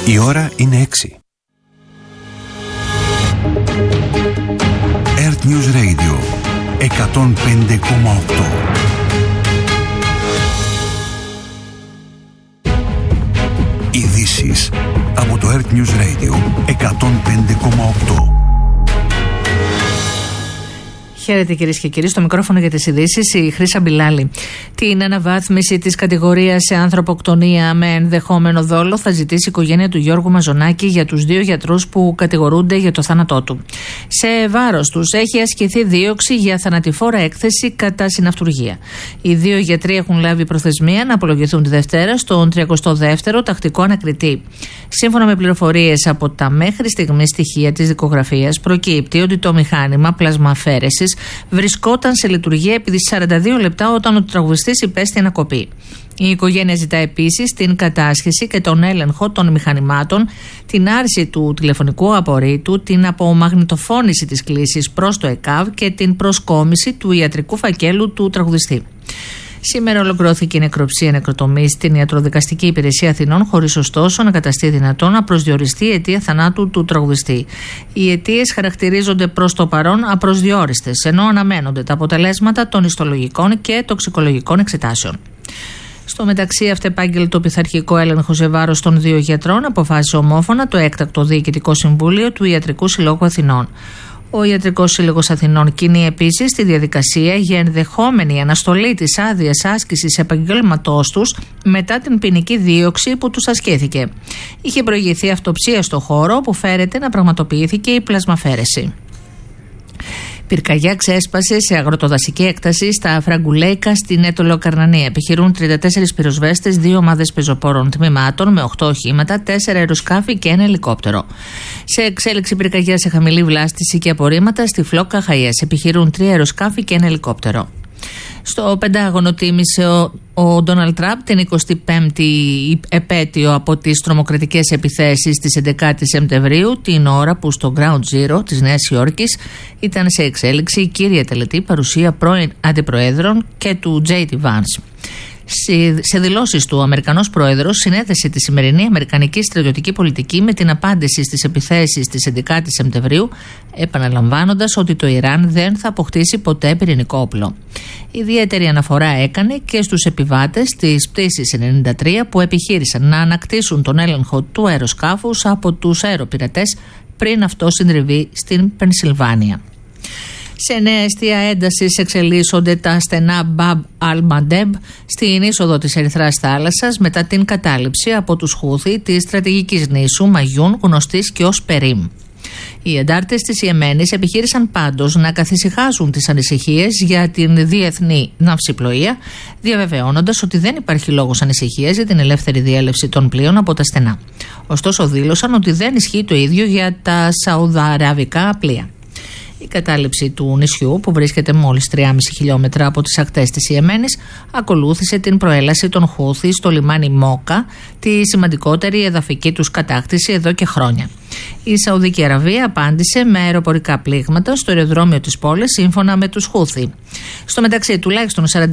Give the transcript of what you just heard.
Η ώρα είναι 6. Earth News Radio 105,8. Ειδήσεις από το Earth News Radio 105,8. Χαίρετε κυρίες και κύριοι, στο μικρόφωνο για τις ειδήσεις η Χρύσα Μπιλάλη. Την αναβάθμιση της κατηγορίας σε ανθρωποκτονία με ενδεχόμενο δόλο θα ζητήσει η οικογένεια του Γιώργου Μαζονάκη για τους 2 γιατρούς που κατηγορούνται για το θάνατό του. Σε βάρος τους έχει ασκηθεί δίωξη για θανατηφόρα έκθεση κατά συναυτουργία. Οι 2 γιατροί έχουν λάβει προθεσμία να απολογηθούν τη Δευτέρα στον 32ο τακτικό ανακριτή. Σύμφωνα με πληροφορίες από τα μέχρι στιγμή στοιχεία της δικογραφίας, προκύπτει ότι το μηχάνημα πλασμαφαίρεσης βρισκόταν σε λειτουργία επί 42 λεπτά όταν ο τραγουδιστής υπέστη ανακοπή. Η οικογένεια ζητά επίσης την κατάσχεση και τον έλεγχο των μηχανημάτων, την άρση του τηλεφωνικού απορρίτου, την απομαγνητοφώνηση της κλήσης προς το ΕΚΑΒ και την προσκόμιση του ιατρικού φακέλου του τραγουδιστή. Σήμερα ολοκληρώθηκε η νεκροψία νεκροτομή στην Ιατροδικαστική Υπηρεσία Αθηνών, χωρίς ωστόσο να καταστεί δυνατόν να προσδιοριστεί η αιτία θανάτου του τραγουδιστή. Οι αιτίες χαρακτηρίζονται προς το παρόν απροσδιόριστες, ενώ αναμένονται τα αποτελέσματα των ιστολογικών και τοξικολογικών εξετάσεων. Στο μεταξύ, αυτεπάγγελτο το πειθαρχικό έλεγχο σε βάρος των 2 γιατρών αποφάσισε ομόφωνα το έκτακτο Διοικητικό Συμβούλιο του Ιατρικού Συλλόγου Αθηνών. Ο Ιατρικός Σύλλογος Αθηνών κινεί επίσης τη διαδικασία για ενδεχόμενη αναστολή της άδειας άσκησης επαγγέλματός τους μετά την ποινική δίωξη που τους ασκήθηκε. Είχε προηγηθεί αυτοψία στο χώρο που φέρεται να πραγματοποιήθηκε η πλασμαφαίρεση. Πυρκαγιά ξέσπασε σε αγροτοδασική έκταση στα Φραγκουλέικα στην Έτωλο Καρνανία. Επιχειρούν 34 πυροσβέστες, 2 ομάδες πεζοπόρων τμήματων με 8 οχήματα, 4 αεροσκάφη και 1 ελικόπτερο. Σε εξέλιξη πυρκαγιά σε χαμηλή βλάστηση και απορρίμματα στη Φλόκα Χαϊές. Επιχειρούν 3 αεροσκάφη και 1 ελικόπτερο. Στο Πεντάγωνο τίμησε ο Ντόναλντ Τραμπ την 25η επέτειο από τις τρομοκρατικές επιθέσεις της 11ης Σεπτεμβρίου, την ώρα που στο Ground Zero της Νέας Υόρκης ήταν σε εξέλιξη η κύρια τελετή παρουσία πρώην αντιπροέδρων και του J.D. Vance. Σε δηλώσεις του, ο Αμερικανός Πρόεδρος συνέθεσε τη σημερινή αμερικανική στρατιωτική πολιτική με την απάντηση στις επιθέσεις της 11ης Σεπτεμβρίου, επαναλαμβάνοντας ότι το Ιράν δεν θα αποκτήσει ποτέ πυρηνικό όπλο. Ιδιαίτερη αναφορά έκανε και στους επιβάτες της πτήσης 93 που επιχείρησαν να ανακτήσουν τον έλεγχο του αεροσκάφους από τους αεροπειρατές πριν αυτό συντριβεί στην Πενσιλβάνια. Σε νέα αιστεία έντασης εξελίσσονται τα στενά Μπαμπ Αλ-Μαντέμπ στην είσοδο της Ερυθράς Θάλασσας μετά την κατάληψη από τους Χούθη της στρατηγικής νήσου Μαγιούν, γνωστής και ως Περίμ. Οι αντάρτες της Ιεμένης επιχείρησαν πάντως να καθησυχάσουν τις ανησυχίες για την διεθνή ναυσιπλοεία, διαβεβαιώνοντας ότι δεν υπάρχει λόγος ανησυχίας για την ελεύθερη διέλευση των πλοίων από τα στενά. Ωστόσο, δήλωσαν ότι δεν ισχύει το ίδιο για τα σαουδαραβικά πλοία. Η κατάληψη του νησιού, που βρίσκεται μόλις 3,5 χιλιόμετρα από τις ακτές της Ιεμένης, ακολούθησε την προέλαση των Χούθη στο λιμάνι Μόκα, τη σημαντικότερη εδαφική τους κατάκτηση εδώ και χρόνια. Η Σαουδική Αραβία απάντησε με αεροπορικά πλήγματα στο αεροδρόμιο της πόλης, σύμφωνα με τους Χούθη. Στο μεταξύ, τουλάχιστον